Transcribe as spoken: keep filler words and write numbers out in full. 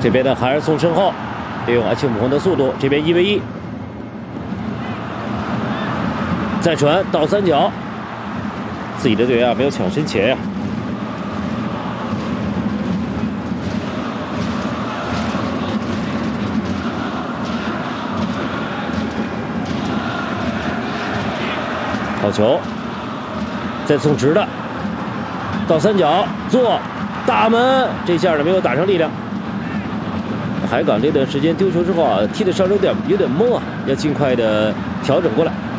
这边的海尔松身后，利用阿庆姆洪的速度，这边一 v 一，再传倒三角，自己的队员啊没有抢身前呀、啊。好球，再送直的，倒三角做大门，这下呢没有打上力量。海港这段时间丢球之后啊，踢的稍微有点有点懵啊，要尽快的调整过来。